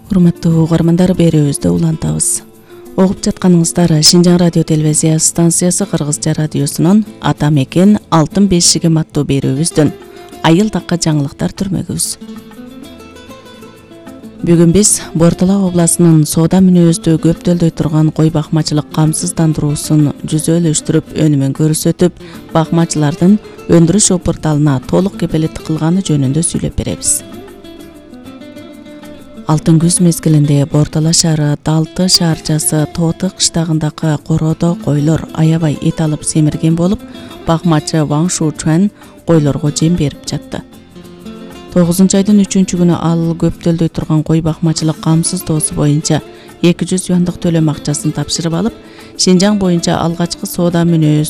Урматтуу угармандар, берүүбүздү улантабыз. Огуп жатканыңыздар Шинжаң радио телевизия станциясы Кыргызча радиосунун Ата мекен алтын бешигим аттуу берүүбүздүн айыл такка жаңылыктар түрмөгүбүз. Бүгүн биз Бортала областынын соода мүнөздүү көптөлдөй турган кой бакмачылык камсыздандыруусун жүзөлөштүрүп, өнүмүн көрсөтүп, бакмачылардын өндүрүш порталына толук кепилеттик кылганы жөнүндө сүйлөп беребиз. Алтын күз мезгилинде Бортала шаары Далты шаарчасы Тооты кыштагындагы короодо койлор аябай эт алып семирген болуп, бакмачы Ван Шучуан койлорго жем берип жатты. 9-айдын 3-күнү ал көптөлдөй турган кой бакмачылык камсыздоосу боюнча 200 юандык төлөм акчасын тапшырып алып, Шинжаң боюнча алгачкы соода мүнөз